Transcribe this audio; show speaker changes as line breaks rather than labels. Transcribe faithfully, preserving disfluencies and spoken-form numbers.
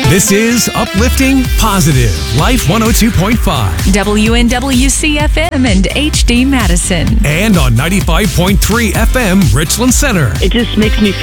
This is Uplifting Positive Life one oh two point five.
W N W C F M and H D Madison.
And on ninety-five point three F M Richland Center.
It just makes me feel